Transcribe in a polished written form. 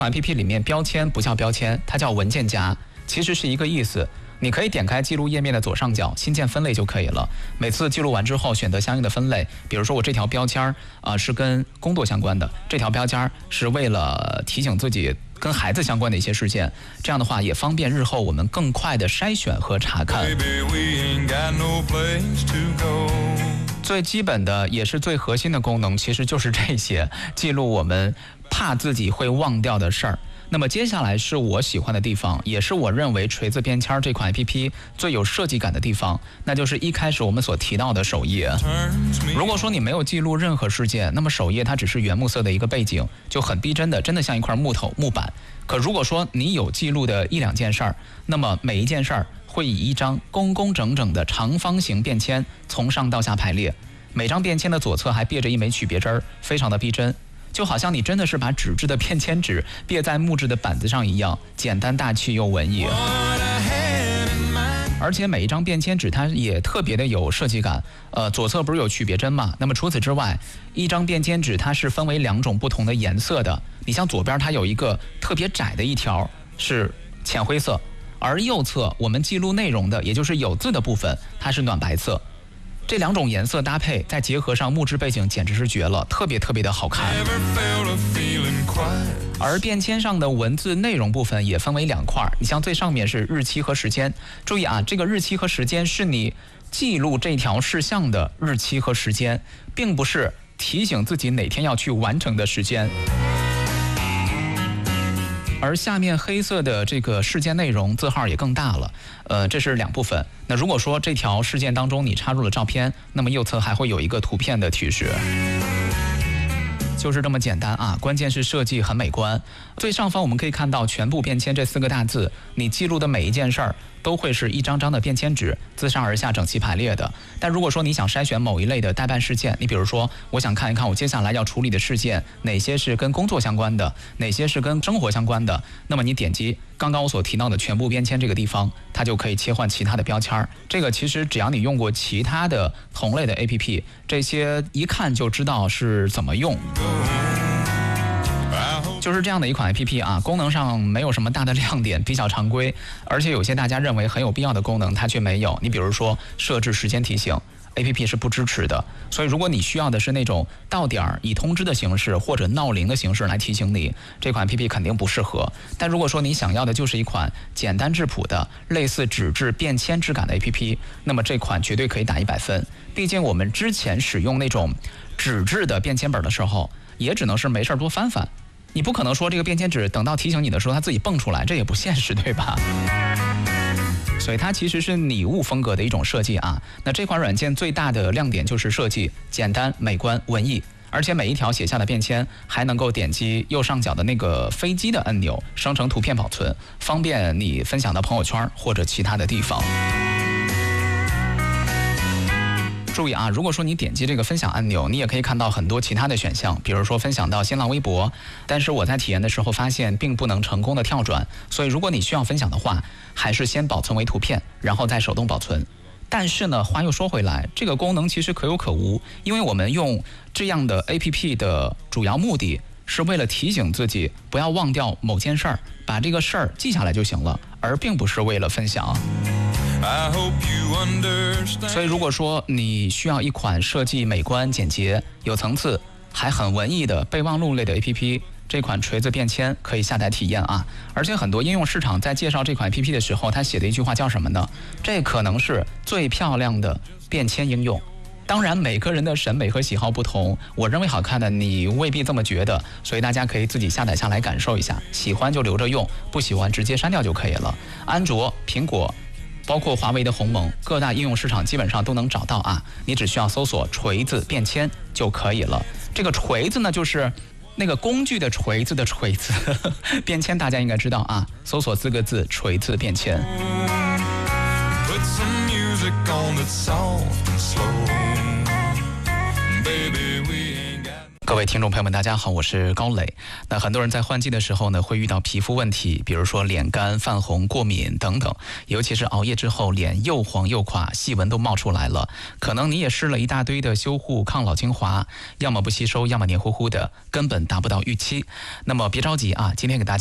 APP 里面标签不叫标签，它叫文件夹，其实是一个意思。你可以点开记录页面的左上角新建分类就可以了。每次记录完之后，选择相应的分类。比如说我这条标签是跟工作相关的，这条标签是为了提醒自己跟孩子相关的一些事件。这样的话也方便日后我们更快的筛选和查看。最基本的也是最核心的功能，其实就是这些，记录我们怕自己会忘掉的事儿。那么接下来是我喜欢的地方，也是我认为锤子便签这款 APP 最有设计感的地方，那就是一开始我们所提到的首页。如果说你没有记录任何事件，那么首页它只是原木色的一个背景，就很逼真的，真的像一块木板。可如果说你有记录的一两件事儿，那么每一件事儿会以一张工工整整的长方形便签从上到下排列，每张便签的左侧还别着一枚曲别针，非常的逼真。就好像你真的是把纸质的便签纸别在木质的板子上一样，简单大气又文艺。而且每一张便签纸它也特别的有设计感，左侧不是有曲别针嘛？那么除此之外，一张便签纸它是分为两种不同的颜色的。你像左边它有一个特别窄的一条是浅灰色，而右侧我们记录内容的，也就是有字的部分，它是暖白色。这两种颜色搭配，再结合上木质背景，简直是绝了，特别的好看。而便签上的文字内容部分也分为两块，你像最上面是日期和时间，注意啊，这个日期和时间是你记录这条事项的日期和时间，并不是提醒自己哪天要去完成的时间。而下面黑色的这个事件内容字号也更大了，这是两部分。那如果说这条事件当中你插入了照片，那么右侧还会有一个图片的提示。就是这么简单啊，关键是设计很美观。最上方我们可以看到全部便签这4个大字，你记录的每一件事儿都会是一张张的便签纸自上而下整齐排列的。但如果说你想筛选某一类的待办事件，你比如说我想看一看我接下来要处理的事件哪些是跟工作相关的，哪些是跟生活相关的，那么你点击刚刚我所提到的全部便签这个地方，它就可以切换其他的标签。这个其实只要你用过其他的同类的 APP， 这些一看就知道是怎么用。就是这样的一款 APP 啊，功能上没有什么大的亮点，比较常规，而且有些大家认为很有必要的功能它却没有。你比如说设置时间提醒， APP 是不支持的，所以如果你需要的是那种到点以通知的形式或者闹铃的形式来提醒你，这款 APP 肯定不适合。但如果说你想要的就是一款简单质朴的类似纸质便签质感的 APP， 那么这款绝对可以打100分。毕竟我们之前使用那种纸质的便签本的时候，也只能是没事多翻翻，你不可能说这个便签纸等到提醒你的时候它自己蹦出来，这也不现实，对吧？所以它其实是拟物风格的一种设计啊。那这款软件最大的亮点就是设计简单、美观、文艺，而且每一条写下的便签还能够点击右上角的那个飞机的按钮生成图片保存，方便你分享到朋友圈或者其他的地方。注意啊，如果说你点击这个分享按钮，你也可以看到很多其他的选项，比如说分享到新浪微博，但是我在体验的时候发现并不能成功的跳转，所以如果你需要分享的话，还是先保存为图片，然后再手动保存。但是呢，话又说回来，这个功能其实可有可无，因为我们用这样的 APP 的主要目的是为了提醒自己不要忘掉某件事儿，把这个事儿记下来就行了，而并不是为了分享。所以如果说你需要一款设计美观、简洁、有层次还很文艺的备忘录类的 APP， 这款锤子便签可以下载体验啊。而且很多应用市场在介绍这款 APP 的时候，他写的一句话叫什么呢？这可能是最漂亮的便签应用。当然每个人的审美和喜好不同，我认为好看的你未必这么觉得，所以大家可以自己下载下来感受一下，喜欢就留着用，不喜欢直接删掉就可以了。安卓、苹果包括华为的鸿蒙，各大应用市场基本上都能找到啊，你只需要搜索锤子便签就可以了。这个锤子呢，就是那个工具的锤子的锤子，便签大家应该知道啊，搜索4个字锤子便签。 各位听众朋友们，大家好，我是高磊。那很多人在换季的时候呢，会遇到皮肤问题，比如说脸干、泛红、过敏等等。尤其是熬夜之后，脸又黄又垮，细纹都冒出来了。可能你也试了一大堆的修护抗老精华，要么不吸收，要么黏糊糊的，根本达不到预期。那么别着急啊，今天给大家